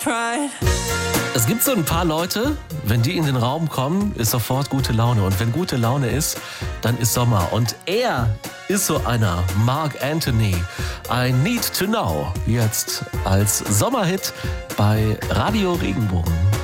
pride. Es gibt so ein paar Leute, wenn die in den Raum kommen, ist sofort gute Laune. Und wenn gute Laune ist, dann ist Sommer. Und er ist so einer, Mark Anthony. I Need to Know, jetzt als Sommerhit bei Radio Regenbogen.